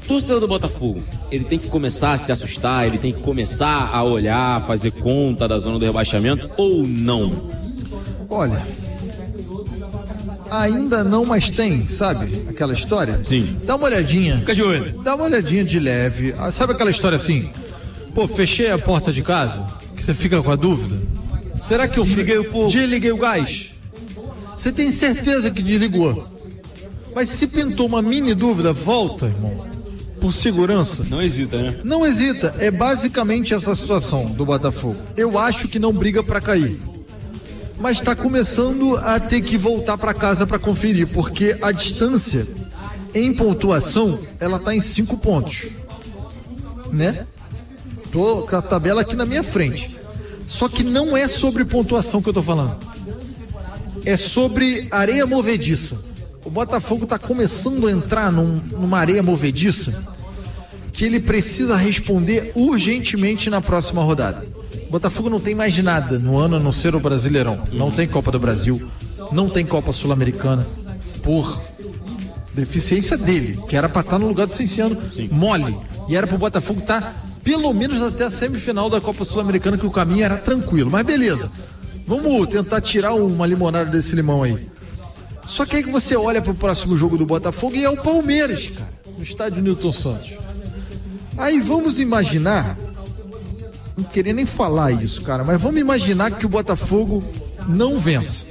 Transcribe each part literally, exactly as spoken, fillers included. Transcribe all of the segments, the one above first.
torcedor do Botafogo, ele tem que começar a se assustar, ele tem que começar a olhar, fazer conta da zona do rebaixamento ou não? Olha, ainda não, mas tem, sabe? Aquela história? Sim. Dá uma olhadinha. Fica de olho. Dá uma olhadinha de leve. Ah, sabe aquela história assim? Pô, fechei a porta de casa, que você fica com a dúvida. Será que eu Desliguei o fogo? Desliguei o gás? Você tem certeza que desligou? Mas se pintou uma mini dúvida, volta, irmão. Por segurança. Não hesita, né? Não hesita. É basicamente essa situação do Botafogo. Eu acho que não briga pra cair. Mas tá começando a ter que voltar pra casa pra conferir, porque a distância em pontuação, ela tá em cinco pontos. Né? Tô com a tabela aqui na minha frente. Só que não é sobre pontuação que eu tô falando. É sobre areia movediça. O Botafogo tá começando a entrar num, numa areia movediça que ele precisa responder urgentemente na próxima rodada. O Botafogo não tem mais nada no ano a não ser o Brasileirão. Não tem Copa do Brasil, não tem Copa Sul-Americana, por deficiência dele, que era pra estar no lugar do Cienciano, mole. E era pro Botafogo estar pelo menos até a semifinal da Copa Sul-Americana, que o caminho era tranquilo. Mas beleza, vamos tentar tirar uma limonada desse limão aí. Só que aí que você olha pro próximo jogo do Botafogo e é o Palmeiras, cara, no estádio Newton Santos. Aí vamos imaginar, não queria nem falar isso, cara, mas vamos imaginar que o Botafogo não vença.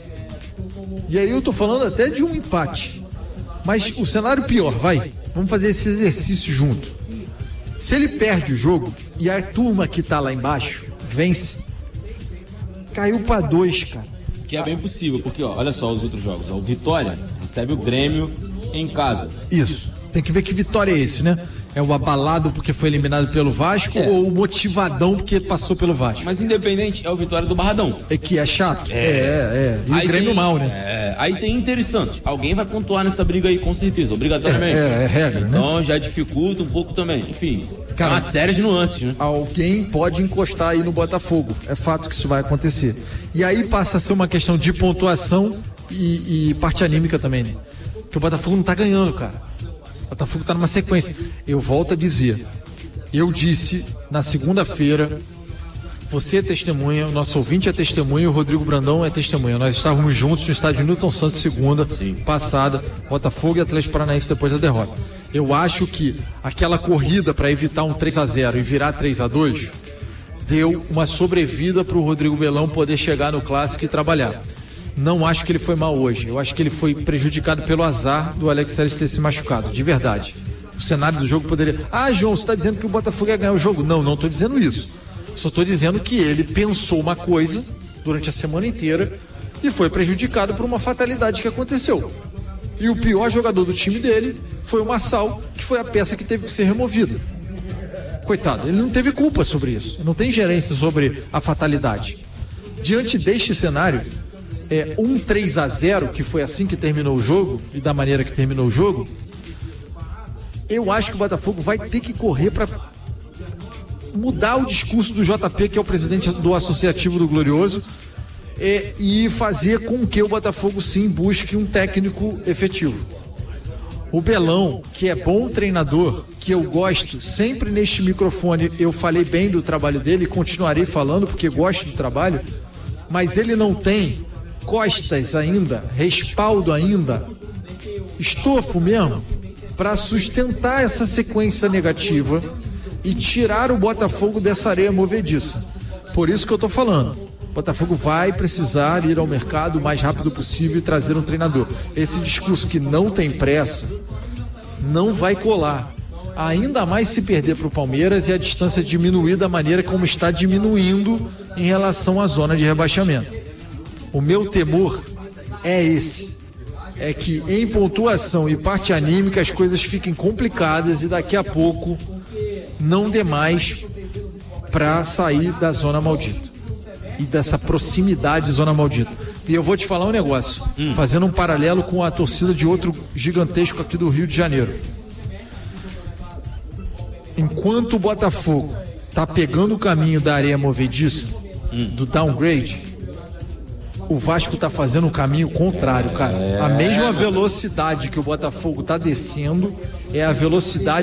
E aí eu tô falando até de um empate. Mas o cenário pior, vai, vamos fazer esse exercício junto. Se ele perde o jogo e a turma que tá lá embaixo vence, caiu pra dois, cara. Que é bem possível, porque ó, olha só os outros jogos. Ó, o Vitória recebe o Grêmio em casa. Isso, tem que ver que Vitória é esse, né? É o abalado porque foi eliminado pelo Vasco é. ou o motivadão porque passou pelo Vasco? Mas independente, é o Vitória do Barradão. É que é chato? É, é. é. E aí o Grêmio tem, mal, né? É, aí tem Inter e Santos. Alguém vai pontuar nessa briga aí, com certeza, obrigatoriamente. É, é, é regra, então, né? já dificulta um pouco também. Enfim, cara, é uma série de nuances, né? Alguém pode encostar aí no Botafogo. É fato que isso vai acontecer. E aí passa a ser uma questão de pontuação e, e parte anímica também, né? Porque o Botafogo não tá ganhando, cara. O Botafogo tá numa sequência. Eu volto a dizer, eu disse na segunda-feira, você é testemunha, o nosso ouvinte é testemunha, o Rodrigo Brandão é testemunha. Nós estávamos juntos no estádio Newton Santos segunda Sim. passada, Botafogo e Atlético Paranaense depois da derrota. Eu acho que aquela corrida para evitar um três a zero e virar três a dois deu uma sobrevida para o Rodrigo Belão poder chegar no clássico e trabalhar. Não acho que ele foi mal hoje. Eu acho que ele foi prejudicado pelo azar do Alex Telles ter se machucado, de verdade. O cenário do jogo poderia... Ah, João, você está dizendo que o Botafogo ia ganhar o jogo? Não, não estou dizendo isso. Só estou dizendo que ele pensou uma coisa durante a semana inteira e foi prejudicado por uma fatalidade que aconteceu. E o pior jogador do time dele foi o Marçal, que foi a peça que teve que ser removida. Coitado, ele não teve culpa sobre isso. Não tem gerência sobre a fatalidade. Diante deste cenário... É, um três a zero, que foi assim que terminou o jogo e da maneira que terminou o jogo, eu acho que o Botafogo vai ter que correr para mudar o discurso do J P, que é o presidente do Associativo do Glorioso, é, e fazer com que o Botafogo sim busque um técnico efetivo. O Belão, que é bom treinador, que eu gosto, sempre neste microfone eu falei bem do trabalho dele e continuarei falando porque gosto do trabalho, mas ele não tem costas ainda, respaldo ainda, estofo mesmo, para sustentar essa sequência negativa e tirar o Botafogo dessa areia movediça. Por isso que eu tô falando, o Botafogo vai precisar ir ao mercado o mais rápido possível e trazer um treinador. Esse discurso que não tem pressa não vai colar, ainda mais se perder para o Palmeiras e a distância diminuir da maneira como está diminuindo em relação à zona de rebaixamento. O meu temor é esse, é que em pontuação e parte anímica as coisas fiquem complicadas e daqui a pouco não dê mais para sair da zona maldita e dessa proximidade de zona maldita. E eu vou te falar um negócio, hum. fazendo um paralelo com a torcida de outro gigantesco aqui do Rio de Janeiro. Enquanto o Botafogo tá pegando o caminho da areia movediça, hum. do downgrade, o Vasco tá fazendo o caminho contrário, cara. É, a mesma velocidade que o Botafogo tá descendo é a velocidade